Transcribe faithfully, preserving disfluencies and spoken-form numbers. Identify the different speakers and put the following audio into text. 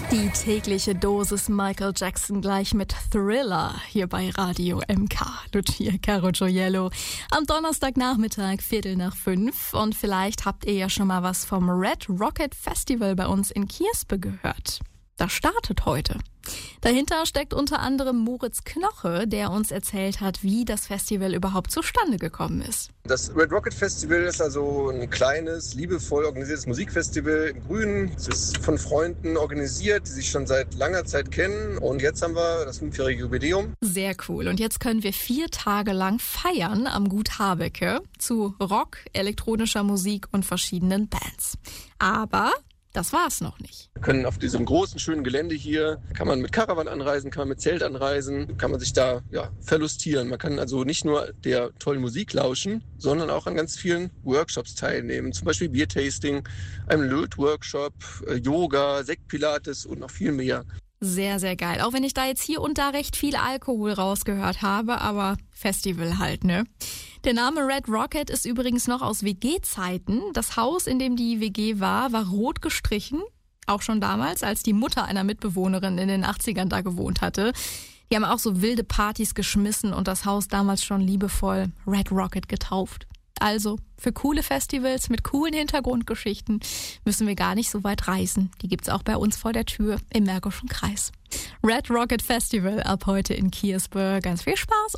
Speaker 1: Die tägliche Dosis Michael Jackson gleich mit Thriller hier bei Radio M K. Lucia Caro Gioiello am Donnerstagnachmittag, Viertel nach fünf. Und vielleicht habt ihr ja schon mal was vom Red Rocket Festival bei uns in Kierspe gehört. Das startet heute. Dahinter steckt unter anderem Moritz Knoche, der uns erzählt hat, wie das Festival überhaupt zustande gekommen ist.
Speaker 2: Das Red Rocket Festival ist also ein kleines, liebevoll organisiertes Musikfestival im Grünen. Es ist von Freunden organisiert, die sich schon seit langer Zeit kennen. Und jetzt haben wir das fünfjährige Jubiläum.
Speaker 1: Sehr cool. Und jetzt können wir vier Tage lang feiern am Gut Habecke zu Rock, elektronischer Musik und verschiedenen Bands. Aber das war's noch nicht.
Speaker 2: Wir können auf diesem großen, schönen Gelände hier, kann man mit Caravan anreisen, kann man mit Zelt anreisen, kann man sich da ja, verlustieren. Man kann also nicht nur der tollen Musik lauschen, sondern auch an ganz vielen Workshops teilnehmen. Zum Beispiel Biertasting, einem Lötworkshop, Yoga, Sektpilates und noch viel mehr.
Speaker 1: Sehr, sehr geil. Auch wenn ich da jetzt hier und da recht viel Alkohol rausgehört habe, aber Festival halt, ne? Der Name Red Rocket ist übrigens noch aus W G-Zeiten. Das Haus, in dem die W G war, war rot gestrichen. Auch schon damals, als die Mutter einer Mitbewohnerin in den achtzigern da gewohnt hatte. Die haben auch so wilde Partys geschmissen und das Haus damals schon liebevoll Red Rocket getauft. Also, für coole Festivals mit coolen Hintergrundgeschichten müssen wir gar nicht so weit reisen. Die gibt's auch bei uns vor der Tür im Märkischen Kreis. Red Rocket Festival ab heute in Kierspe. Ganz viel Spaß!